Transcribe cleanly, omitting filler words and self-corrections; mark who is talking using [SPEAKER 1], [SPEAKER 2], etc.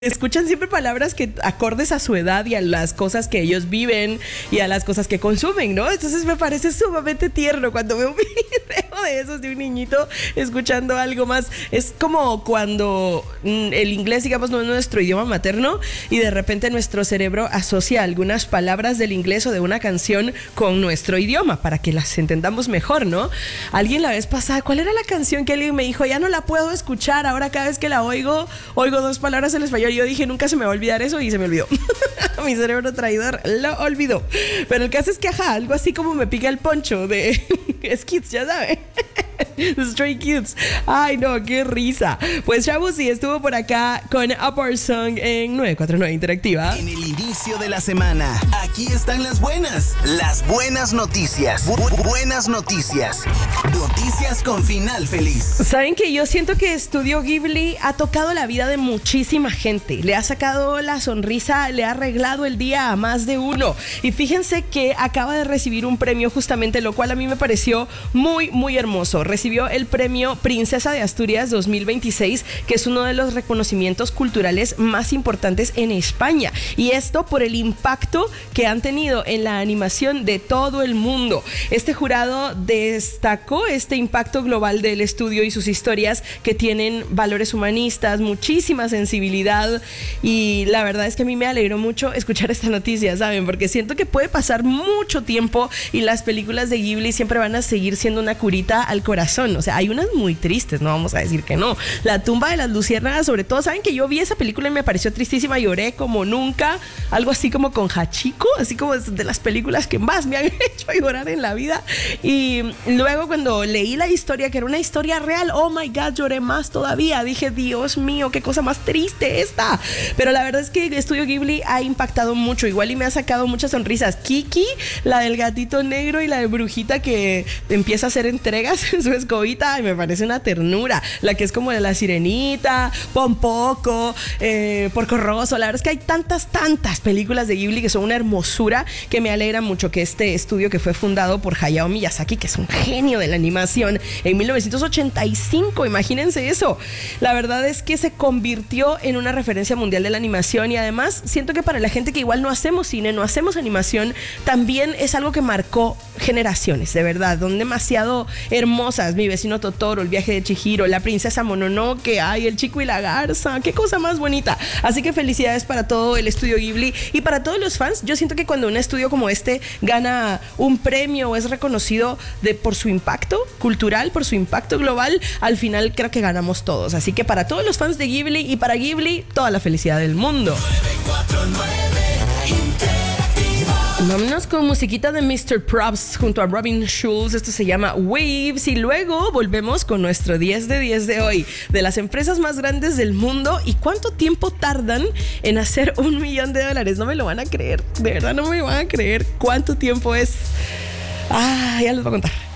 [SPEAKER 1] Escuchan siempre palabras que acordes a su edad y a las cosas que ellos viven y a las cosas que consumen, ¿no? Entonces me parece sumamente tierno cuando veo un video de esos de un niñito escuchando algo más. Es como cuando el inglés, digamos, no es nuestro idioma materno y de repente nuestro cerebro asocia algunas palabras del inglés o de una canción con nuestro idioma para que las entendamos mejor, ¿no? Alguien la vez pasada, ¿cuál era la canción que alguien me dijo? Ya no la puedo escuchar, ahora cada vez que la oigo dos palabras en español. Yo dije, nunca se me va a olvidar eso y se me olvidó. Mi cerebro traidor lo olvidó. Pero el caso es que, algo así como me pica el poncho de Skits, ya saben. Stray Kids. Ay, no, qué risa. Pues Shabuzi estuvo por acá con Upper Song en 949 Interactiva.
[SPEAKER 2] En el inicio de la semana, aquí están las buenas noticias. Buenas noticias. Noticias con final feliz.
[SPEAKER 1] Saben que yo siento que Estudio Ghibli ha tocado la vida de muchísima gente. Le ha sacado la sonrisa, le ha arreglado el día a más de uno. Y fíjense que acaba de recibir un premio justamente, lo cual a mí me pareció muy, muy hermoso. Recibió el premio Princesa de Asturias 2026, que es uno de los reconocimientos culturales más importantes en España. Y esto por el impacto que han tenido en la animación de todo el mundo. Este jurado destacó este impacto global del estudio y sus historias que tienen valores humanistas, muchísima sensibilidad. Y la verdad es que a mí me alegró mucho escuchar esta noticia, ¿saben? Porque siento que puede pasar mucho tiempo y las películas de Ghibli siempre van a seguir siendo una curita al corazón. O sea, hay unas muy tristes, no vamos a decir que no. La tumba de las luciérnagas, sobre todo, saben que yo vi esa película y me pareció tristísima, lloré como nunca, algo así como con Hachiko, así como de las películas que más me han hecho llorar en la vida. Y luego cuando leí la historia, que era una historia real, oh my God, lloré más todavía. Dije, Dios mío, qué cosa más triste esta. Pero la verdad es que Estudio Ghibli ha impactado mucho, igual y me ha sacado muchas sonrisas. Kiki, la del gatito negro y la de Brujita que empieza a hacer entregas en su escobita, y me parece una ternura. La que es como de la Sirenita, Pompoco, Porco Rosso. La verdad es que hay tantas películas de Ghibli que son una hermosura, que me alegra mucho que este estudio, que fue fundado por Hayao Miyazaki, que es un genio de la animación, en 1985, imagínense eso. La verdad es que se convirtió en una referencia mundial de la animación, y además siento que para la gente que igual no hacemos cine, no hacemos animación, también es algo que marcó generaciones, de verdad. Son demasiado hermosas. Mi vecino Totoro, El viaje de Chihiro, La princesa Mononoke, ay, El chico y la garza, qué cosa más bonita. Así que felicidades para todo el estudio Ghibli y para todos los fans. Yo siento que cuando un estudio como este gana un premio o es reconocido por su impacto cultural, por su impacto global, al final creo que ganamos todos. Así que para todos los fans de Ghibli y para Ghibli, toda la felicidad del mundo.
[SPEAKER 2] 949
[SPEAKER 1] Vámonos con musiquita de Mr. Props junto a Robin Schulz. Esto se llama Waves. Y luego volvemos con nuestro 10 de 10 de hoy. De las empresas más grandes del mundo. ¿Y cuánto tiempo tardan en hacer $1 millón? No me lo van a creer. De verdad no me van a creer cuánto tiempo es. Ya les voy a contar.